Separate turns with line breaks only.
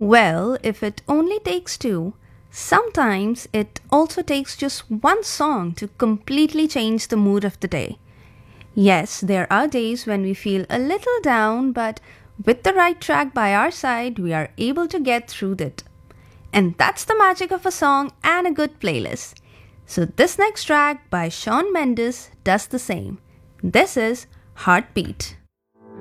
Well, if it only takes two, sometimes it also takes just one song to completely change the mood of the day. Yes, there are days when we feel a little down, but with the right track by our side, we are able to get through it. And that's the magic of a song and a good playlist. So, this next track by Shawn Mendes does the same. This is Heartbeat.